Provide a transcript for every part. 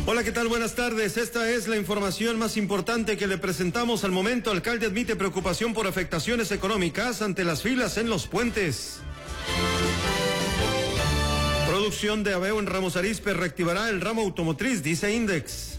Hola, ¿qué tal? Buenas tardes. Esta es la información más importante que le presentamos al momento. Alcalde admite preocupación por afectaciones económicas ante las filas en los puentes. Producción de Aveo en Ramos Arizpe reactivará el ramo automotriz, dice Index.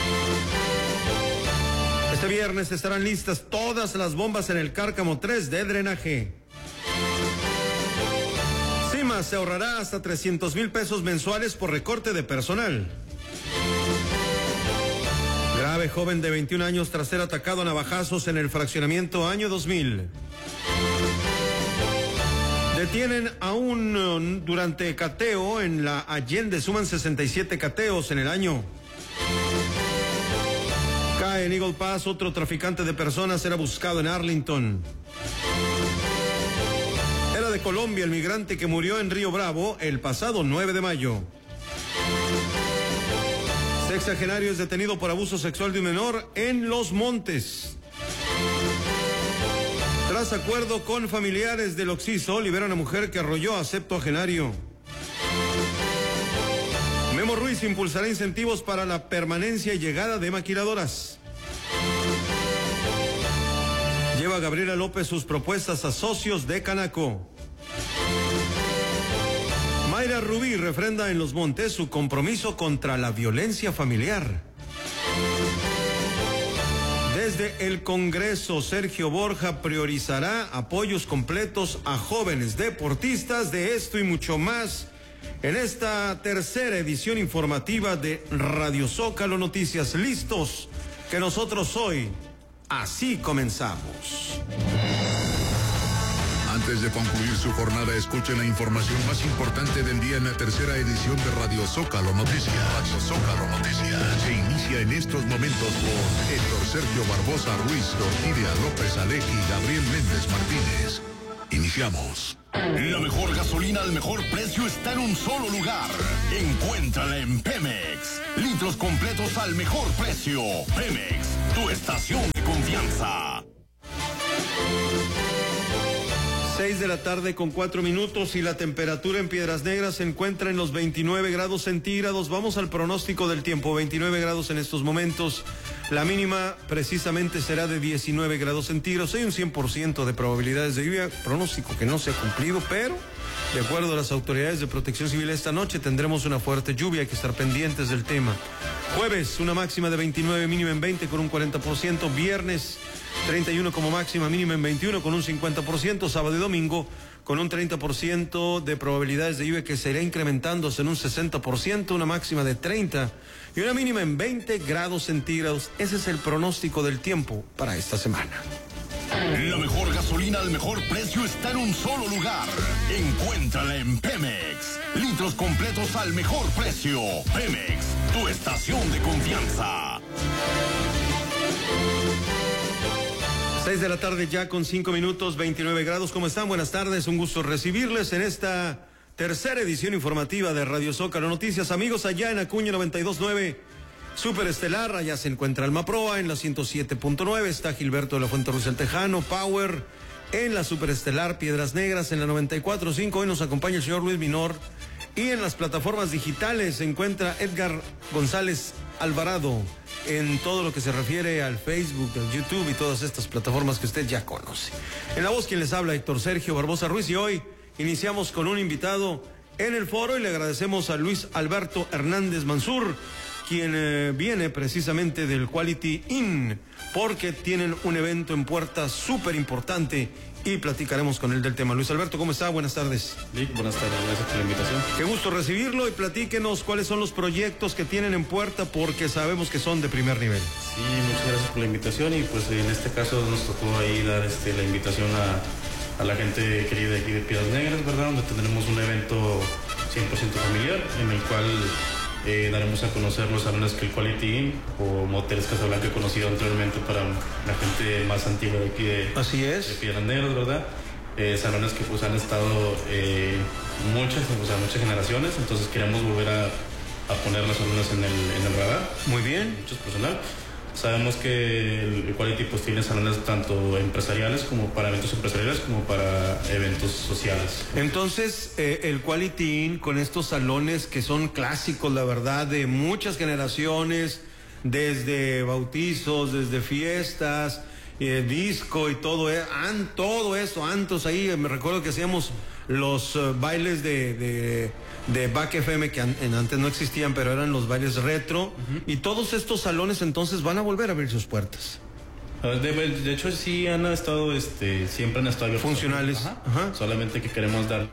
Este viernes estarán listas todas las bombas en el Cárcamo 3 de drenaje. CIMA se ahorrará hasta 300,000 pesos mensuales por recorte de personal. Grave joven de 21 años tras ser atacado a navajazos en el fraccionamiento año 2000. Detienen aún durante cateo en la Allende, suman 67 cateos en el año. Cae en Eagle Pass otro traficante de personas, era buscado en Arlington. Era de Colombia el migrante que murió en Río Bravo el pasado 9 de mayo. Sexagenario es detenido por abuso sexual de un menor en Los Montes. Tras acuerdo con familiares del occiso, liberan a mujer que arrolló a septuagenario. Memo Ruiz impulsará incentivos para la permanencia y llegada de maquiladoras. Lleva Gabriela López sus propuestas a socios de Canaco. Mayra Rubí refrenda en Los Montes su compromiso contra la violencia familiar. Desde el Congreso, Sergio Borja priorizará apoyos completos a jóvenes deportistas. De esto y mucho más en esta tercera edición informativa de Radio Zócalo Noticias. ¿Listos? Que nosotros hoy así comenzamos. Antes de concluir su jornada, escuchen la información más importante del día en la tercera edición de Radio Zócalo Noticias. Radio Zócalo Noticias se inicia en estos momentos por Héctor Sergio Barbosa Ruiz, Orquídea López Alec y Gabriel Méndez Martínez. Iniciamos. La mejor gasolina al mejor precio está en un solo lugar. Encuéntrala en Pemex. Litros completos al mejor precio. Pemex, tu estación de confianza. 6 de la tarde con 4 minutos y la temperatura en Piedras Negras se encuentra en los 29 grados centígrados. Vamos al pronóstico del tiempo, 29 grados en estos momentos. La mínima precisamente será de 19 grados centígrados. Hay un 100% de probabilidades de lluvia, pronóstico que no se ha cumplido, pero de acuerdo a las autoridades de Protección Civil esta noche tendremos una fuerte lluvia, hay que estar pendientes del tema. Jueves, una máxima de 29, mínima en 20 con un 40%. Viernes, 31 como máxima, mínima en 21 con un 50%. Sábado y domingo con un 30% de probabilidades de lluvia que se irá incrementándose en un 60%, una máxima de 30 y una mínima en 20 grados centígrados. Ese es el pronóstico del tiempo para esta semana. La mejor gasolina al mejor precio está en un solo lugar. Encuéntrala en Pemex. Litros completos al mejor precio. Pemex, tu estación de confianza. 6 de la tarde ya con 5 minutos, 29 grados. ¿Cómo están? Buenas tardes, un gusto recibirles en esta tercera edición informativa de Radio Zócalo Noticias. Amigos, allá en Acuña 92.9, Superestelar, allá se encuentra Alma Proa, en la 107.9 está Gilberto de la Fuente Ruiz el Tejano, Power, en la Superestelar Piedras Negras, en la 94.5, hoy nos acompaña el señor Luis Minor, y en las plataformas digitales se encuentra Edgar González Alvarado, en todo lo que se refiere al Facebook, al YouTube y todas estas plataformas que usted ya conoce. En la voz quien les habla, Héctor Sergio Barbosa Ruiz, y hoy iniciamos con un invitado en el foro y le agradecemos a Luis Alberto Hernández Mansur, quien viene precisamente del Quality Inn, porque tienen un evento en puerta súper importante y platicaremos con él del tema. Luis Alberto, ¿cómo está? Buenas tardes. Vic, buenas tardes, gracias por la invitación. Qué gusto recibirlo y platíquenos cuáles son los proyectos que tienen en puerta, porque sabemos que son de primer nivel. Sí, muchas gracias por la invitación y pues en este caso nos tocó ahí dar la invitación a la gente querida de aquí de Piedras Negras, ¿verdad? Donde tendremos un evento 100% familiar en el cual daremos a conocer los salones que el Quality Inn o Moteles Casablanca conocido anteriormente para la gente más antigua de aquí de Piedras Negras, ¿verdad? Salones que pues han estado muchas generaciones, entonces queremos volver a poner los salones en el radar. Muy bien. Muchos personal. Sabemos que el Quality pues tiene salones tanto empresariales como para eventos empresariales como para eventos sociales. Entonces, el Quality Inn con estos salones que son clásicos, la verdad, de muchas generaciones, desde bautizos, desde fiestas, disco y todo eso, antes ahí, me recuerdo que hacíamos los bailes de Back FM, que antes no existían, pero eran los bailes retro, y todos estos salones entonces van a volver a abrir sus puertas. De hecho sí han estado, siempre han estado abiertos. Funcionales. Ajá. Solamente que queremos dar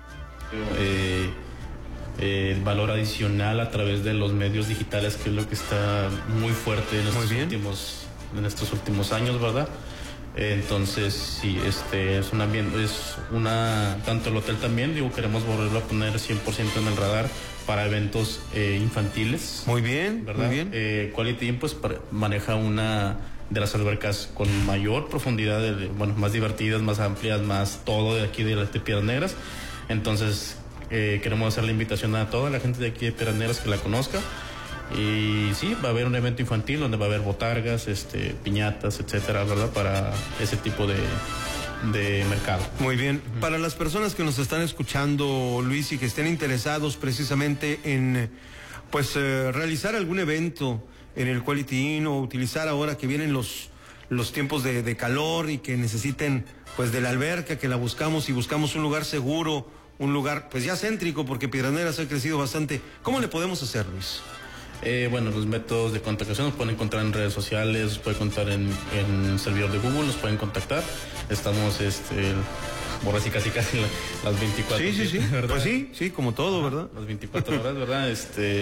valor adicional a través de los medios digitales, que es lo que está muy fuerte en estos últimos años, ¿verdad? Entonces sí, es un ambiente, tanto el hotel también, queremos volverlo a poner 100% en el radar para eventos infantiles. Muy bien, ¿verdad? muy bien. Quality Inn pues maneja una de las albercas con mayor profundidad, más divertidas, más amplias, más todo de aquí de Piedras Negras. Entonces queremos hacer la invitación a toda la gente de aquí de Piedras Negras que la conozca. Y sí, va a haber un evento infantil donde va a haber botargas, piñatas, etcétera, ¿verdad? Para ese tipo de mercado. Muy bien. Para las personas que nos están escuchando, Luis, y que estén interesados precisamente en realizar algún evento en el Quality Inn, o utilizar ahora que vienen los tiempos de calor y que necesiten pues de la alberca, que la buscamos y buscamos un lugar seguro, un lugar pues ya céntrico, porque Piedras Negras ha crecido bastante. ¿Cómo le podemos hacer, Luis? Los métodos de contactación nos pueden encontrar en redes sociales, nos pueden encontrar en el servidor de Google, nos pueden contactar. Estamos, por así casi las 24 horas. Sí, ¿verdad? Pues sí, como todo, ¿verdad? Las 24 horas, ¿verdad?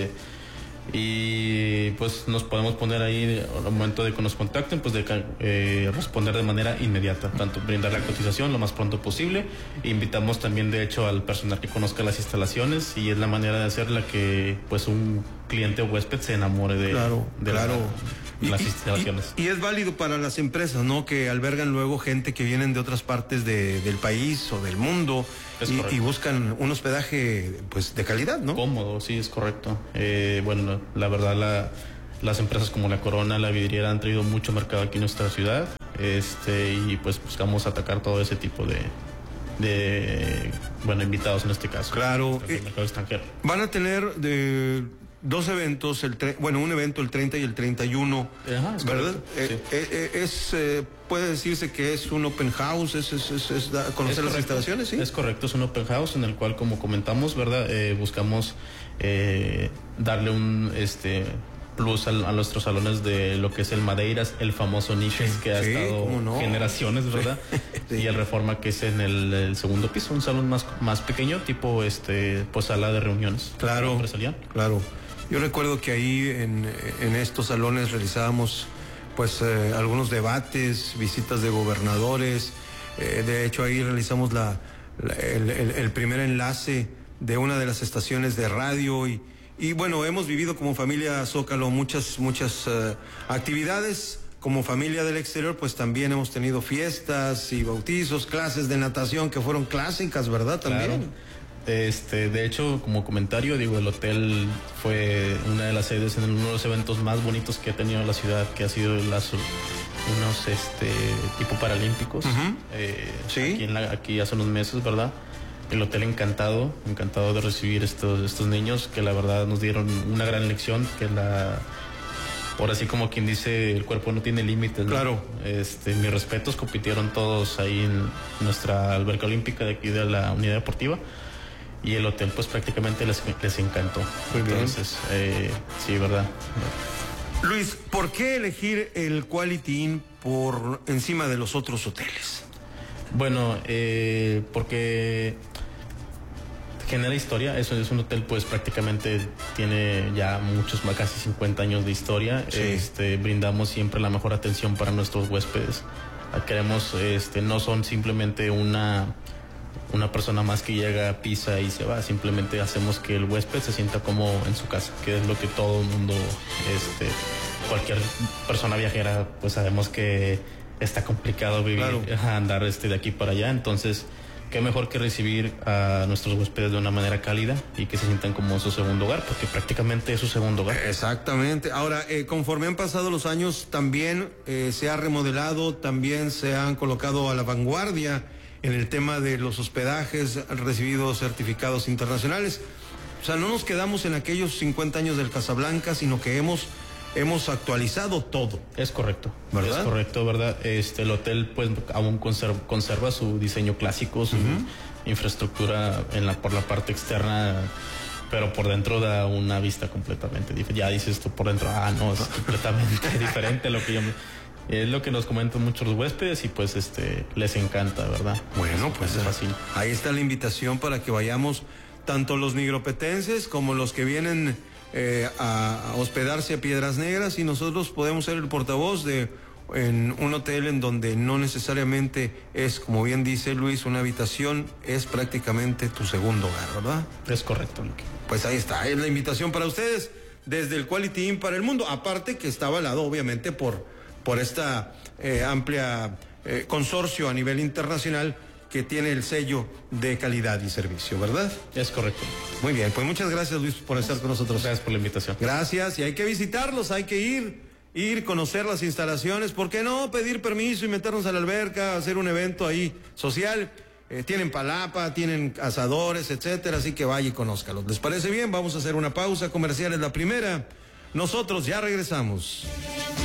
Y pues nos podemos poner ahí al momento de que nos contacten, pues de responder de manera inmediata, tanto brindar la cotización lo más pronto posible. Invitamos también de hecho al personal que conozca las instalaciones, y es la manera de hacerla que pues un cliente o huésped se enamore de las instalaciones. Y es válido para las empresas, ¿no? Que albergan luego gente que vienen de otras partes del país o del mundo y buscan un hospedaje pues de calidad, ¿no? Cómodo, sí, es correcto. La verdad, las empresas como La Corona, La Vidriera han traído mucho mercado aquí en nuestra ciudad, y pues buscamos atacar todo ese tipo de invitados en este caso. Claro. El mercado extranjero. Van a tener dos eventos, un evento el 30 y el 31, ¿verdad? Sí. Puede decirse que es un open house, conocer las instalaciones, ¿sí? Es correcto, es un open house en el cual, como comentamos, ¿verdad? Buscamos darle un plus a nuestros salones de lo que es el Madeiras, el famoso Niches, que ha estado generaciones, ¿verdad? Sí. Y el Reforma, que es en el segundo piso, un salón más pequeño, tipo pues sala de reuniones. Claro, claro. Yo recuerdo que ahí en estos salones realizábamos pues algunos debates, visitas de gobernadores. De hecho ahí realizamos el primer enlace de una de las estaciones de radio, y bueno, hemos vivido como familia Zócalo muchas actividades. Como familia del exterior, pues también hemos tenido fiestas y bautizos, clases de natación que fueron clásicas, ¿verdad? También. Claro. De hecho, como comentario, el hotel fue una de las sedes en uno de los eventos más bonitos que ha tenido la ciudad, que ha sido unos tipo paralímpicos. Sí. Aquí hace unos meses, ¿verdad? El hotel encantado de recibir estos niños, que la verdad nos dieron una gran lección, que ahora sí, como quien dice, el cuerpo no tiene límites, ¿no? Claro. Mis respetos, compitieron todos ahí en nuestra alberca olímpica de aquí de la unidad deportiva, y el hotel pues prácticamente les encantó. Muy bien. Entonces, sí, ¿verdad? Luis, ¿por qué elegir el Quality Inn por encima de los otros hoteles? Bueno, porque genera historia. Eso es un hotel, pues prácticamente tiene ya casi 50 años de historia. Sí. Brindamos siempre la mejor atención para nuestros huéspedes. Queremos, no son simplemente una persona más que llega, pisa y se va. Simplemente hacemos que el huésped se sienta como en su casa, que es lo que todo el mundo, cualquier persona viajera, pues sabemos que está complicado vivir, claro, andar de aquí para allá. Entonces qué mejor que recibir a nuestros huéspedes de una manera cálida y que se sientan como en su segundo hogar, porque prácticamente es su segundo hogar. Exactamente. Ahora, conforme han pasado los años, también se ha remodelado, también se han colocado a la vanguardia en el tema de los hospedajes, han recibido certificados internacionales. O sea, no nos quedamos en aquellos 50 años del Casablanca, sino que hemos actualizado todo. Es correcto, ¿verdad? Es correcto, ¿verdad? El hotel pues aún conserva su diseño clásico, su infraestructura por la parte externa, pero por dentro da una vista completamente diferente. Ya dices tú por dentro, no, es completamente diferente lo que es lo que nos comentan muchos los huéspedes y pues les encanta, ¿verdad? Bueno, pues es fácil. Ahí está la invitación para que vayamos, tanto los nigropetenses como los que vienen a hospedarse a Piedras Negras, y nosotros podemos ser el portavoz en un hotel en donde no necesariamente es, como bien dice Luis, una habitación, es prácticamente tu segundo hogar, ¿verdad? Es correcto, Luque. Pues ahí está, es la invitación para ustedes desde el Quality Inn para el mundo, aparte que está avalado obviamente por esta amplia consorcio a nivel internacional que tiene el sello de calidad y servicio, ¿verdad? Es correcto. Muy bien, pues muchas gracias, Luis, por estar con nosotros. Gracias por la invitación. Gracias, y hay que visitarlos, hay que ir, conocer las instalaciones, ¿por qué no pedir permiso y meternos a la alberca, hacer un evento ahí social? Tienen palapa, tienen asadores, etcétera, así que vaya y conózcalos. ¿Les parece bien? Vamos a hacer una pausa comercial, es la primera. Nosotros ya regresamos.